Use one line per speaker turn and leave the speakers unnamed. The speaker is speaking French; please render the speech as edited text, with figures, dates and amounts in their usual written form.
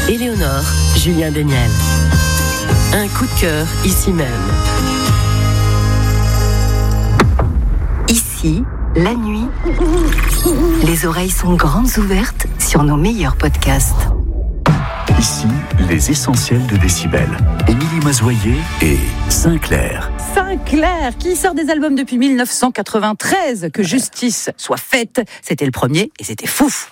Éléonore, Julien Deniel. Un coup de cœur ici même.
Ici, la nuit, les oreilles sont grandes ouvertes sur nos meilleurs podcasts.
Ici, les essentiels de Décibel. Émilie Mazoyer et Sinclair.
Sinclair, qui sort des albums depuis 1993. Que justice soit faite. C'était le premier et c'était fouf.